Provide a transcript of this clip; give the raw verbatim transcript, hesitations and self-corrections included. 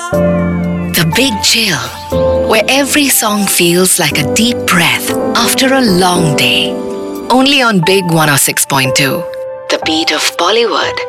The Big Chill, where every song feels like a deep breath after a long day. Only on Big one oh six point two, the beat of Bollywood.